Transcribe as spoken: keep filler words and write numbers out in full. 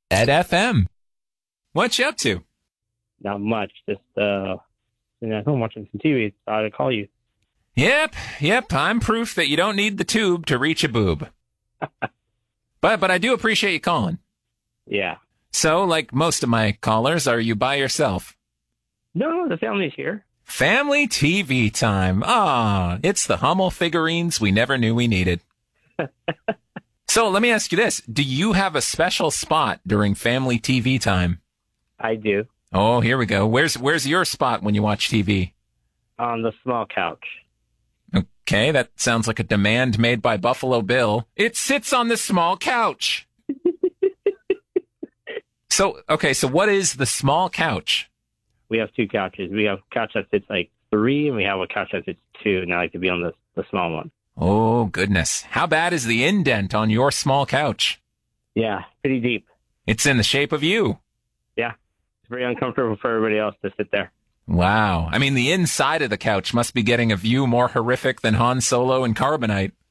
Ed F M. What you up to? Not much. Just uh, sitting at home watching some T V. Thought I'd call you. Yep, yep. I'm proof that you don't need the tube to reach a boob. but but I do appreciate you calling. Yeah. So, like most of my callers, are you by yourself? No, the family's here. Family T V time. Ah, it's the Hummel figurines we never knew we needed. So let me ask you this. Do you have a special spot during family T V time? I do. Oh, here we go. Where's where's your spot when you watch T V? On the small couch. Okay, that sounds like a demand made by Buffalo Bill. It sits on the small couch. So, okay, so what is the small couch? We have two couches. We have a couch that fits like three, and we have a couch that fits two, and I like to be on the, the small one. Oh, goodness. How bad is the indent on your small couch? Yeah, pretty deep. It's in the shape of you. Yeah, it's very uncomfortable for everybody else to sit there. Wow. I mean, the inside of the couch must be getting a view more horrific than Han Solo and Carbonite.